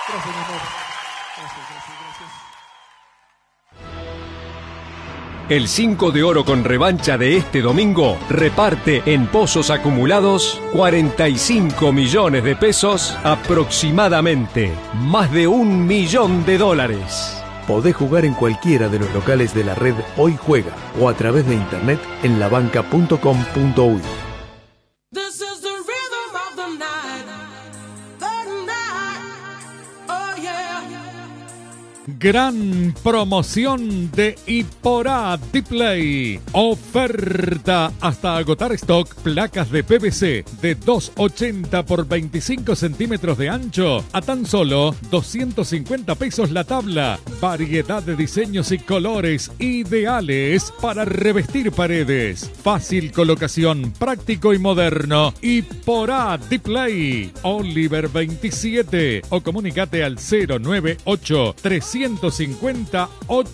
Gracias, mi amor. Gracias. El 5 de oro con revancha de este domingo reparte en pozos acumulados 45 millones de pesos aproximadamente, más de $1 millón. Podés jugar en cualquiera de los locales de la red Hoy Juega o a través de internet en labanca.com.uy. Gran promoción de Iporá Display. Oferta hasta agotar stock. Placas de PVC de 2,80 por 25 centímetros de ancho a tan solo 250 pesos la tabla. Variedad de diseños y colores ideales para revestir paredes. Fácil colocación, práctico y moderno. Iporá Display. Oliver 27 o comunicate al 098 350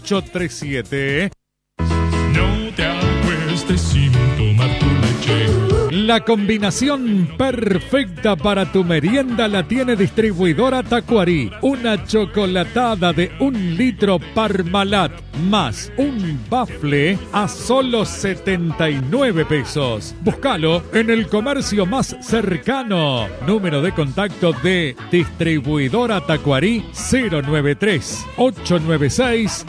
837. No te acuestes sin tomar tu leche. La combinación perfecta para tu merienda la tiene distribuidora Tacuarí. Una chocolatada de 1 litro Parmalat más un bafle a solo 79 pesos. Búscalo en el comercio más cercano. Número de contacto de distribuidora Tacuarí 093 896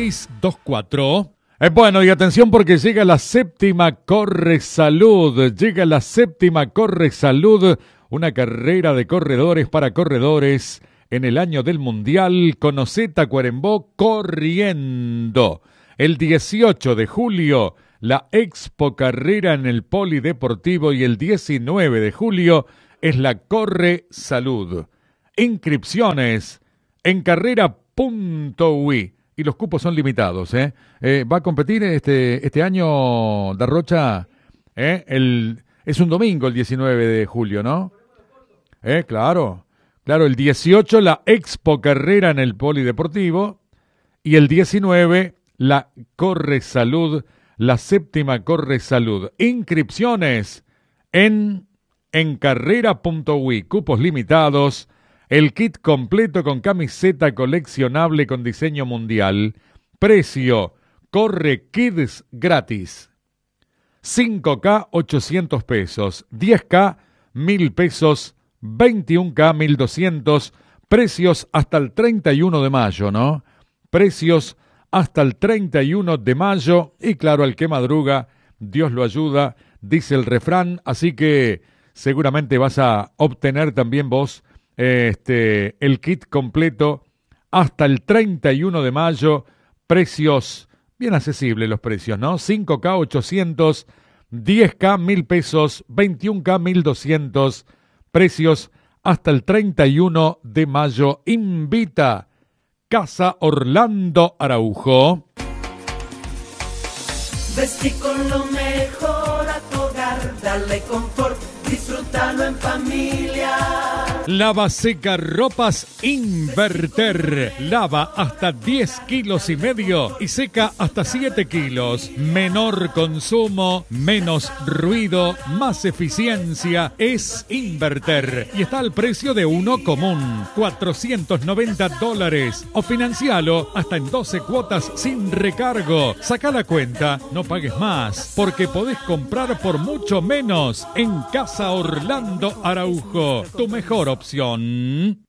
624. Bueno, y atención porque llega la séptima Corre Salud. Llega la séptima Corre Salud, una carrera de corredores para corredores en el año del Mundial. Conocé Tacuarembó corriendo. El 18 de julio, la Expo Carrera en el Polideportivo y el 19 de julio es la Corre Salud. Inscripciones en carrera.ui. Y los cupos son limitados, ¿eh? Va a competir este año Darrocha, es un domingo el 19 de julio, ¿no? Claro, el 18 la Expo Carrera en el Polideportivo y el 19 la Corre Salud, la séptima Corre Salud. Inscripciones en carrera.ui, cupos limitados. El kit completo con camiseta coleccionable con diseño mundial. Precio, Corre Kids gratis. 5K 800 pesos, 10K 1000 pesos, 21K 1200. Precios hasta el 31 de mayo, ¿no? Precios hasta el 31 de mayo. Y claro, al que madruga, Dios lo ayuda, dice el refrán. Así que seguramente vas a obtener también vos el kit completo hasta el 31 de mayo. Precios bien accesibles, los precios, ¿no? 5K 800, 10K 1000 pesos, 21K 1200. Precios hasta el 31 de mayo. Invita Casa Orlando Araujo. Vestí con lo mejor a tu hogar, dale confort, disfrútalo en familia. Lava seca ropas Inverter. Lava hasta 10 kilos y medio y seca hasta 7 kilos. Menor consumo, menos ruido, más eficiencia. Es Inverter. Y está al precio de uno común. $490. O financialo hasta en 12 cuotas sin recargo. Saca la cuenta, no pagues más. Porque podés comprar por mucho menos en Casa Orlando Araujo. Tu mejor opción.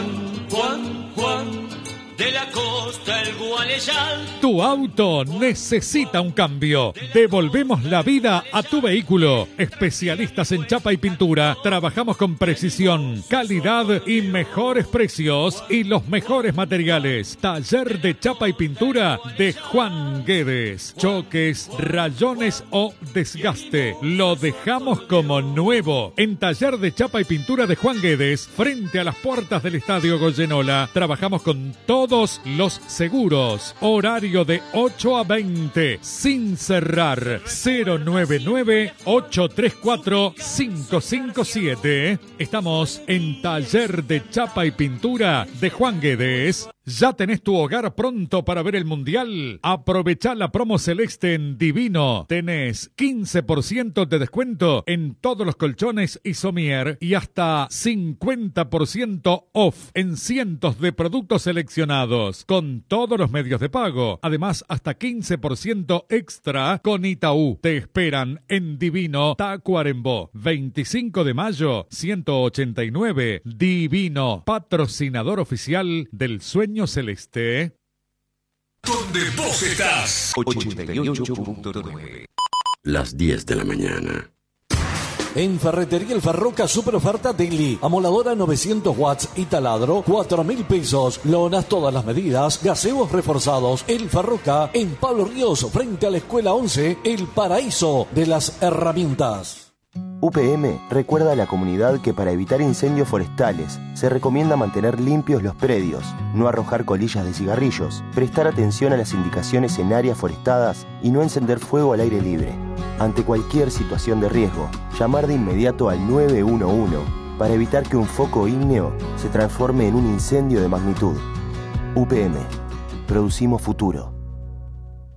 Juan, de la costa el Gualeyal. Tu auto necesita un cambio. Devolvemos la vida a tu vehículo. Especialistas en chapa y pintura. Trabajamos con precisión, calidad y mejores precios y los mejores materiales. Taller de chapa y pintura de Juan Guedes. Choques, rayones o desgaste. Lo dejamos como nuevo. En Taller de chapa y pintura de Juan Guedes, frente a las puertas del Estadio Goyenola. Trabajamos con todos los seguros. Horario de 8 a 20. Sin cerrar. 099-834-557. Estamos en Taller de Chapa y Pintura de Juan Guedes. ¿Ya tenés tu hogar pronto para ver el Mundial? Aprovechá la promo celeste en Divino. Tenés 15% de descuento en todos los colchones y somier y hasta 50% off en cientos de productos seleccionados con todos los medios de pago. Además, hasta 15% extra con Itaú. Te esperan en Divino, Tacuarembó. 25 de mayo, 189. Divino, patrocinador oficial del Sueño Celeste. Donde vos estás. 88.9. Las 10 de la mañana. En Ferretería El Farroca, super oferta Daily. Amoladora 900 watts y taladro, 4.000 pesos. Lonas todas las medidas, gaseos reforzados. El Farroca, en Pablo Ríos, frente a la Escuela 11, el paraíso de las herramientas. UPM recuerda a la comunidad que para evitar incendios forestales se recomienda mantener limpios los predios, no arrojar colillas de cigarrillos, prestar atención a las indicaciones en áreas forestadas y no encender fuego al aire libre. Ante cualquier situación de riesgo, llamar de inmediato al 911 para evitar que un foco ígneo se transforme en un incendio de magnitud. UPM. Producimos futuro.